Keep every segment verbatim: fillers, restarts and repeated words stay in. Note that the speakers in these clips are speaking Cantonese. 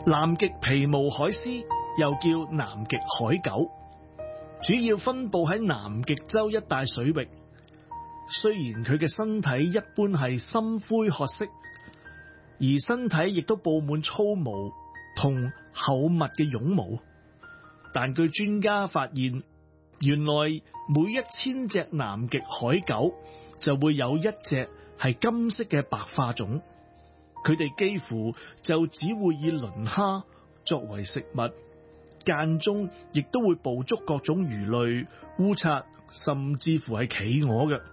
南極皮毛海獅又叫南極海狗，主要分布喺南極洲一帶水域。雖然佢嘅身體一般係深灰褐色，而身體亦都布滿粗毛同厚密嘅絨毛，但據專家發現，原來每一千隻南極海狗就會有一隻係金色嘅白化種。佢哋幾乎就只會以磷蝦作為食物，間中亦都會捕捉各種魚類、烏賊，甚至乎係企鵝嘅。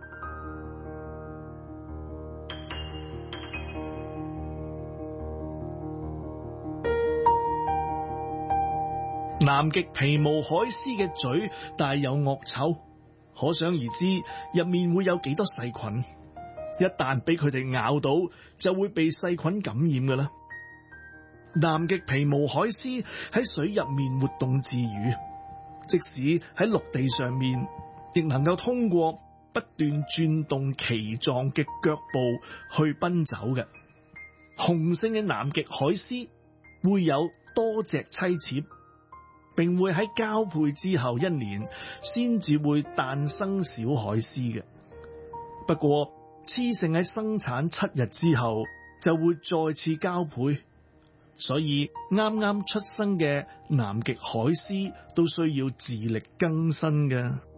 南極皮毛海獅嘅嘴帶有惡臭，可想而知入面會有幾多細菌。一旦俾佢哋咬到，就會被細菌感染㗎啦。南極皮毛海獅喺水入面活動自如，即使喺陸地上面，亦能夠通過不斷轉動鰭狀嘅腳部去奔走嘅。雄性嘅南極海獅會有多隻妻妾，並會喺交配之後一年先至會誕生小海獅嘅。不過雌性喺生產七日之後就會再次交配，所以啱啱出生嘅南極海獅都需要自力更生嘅。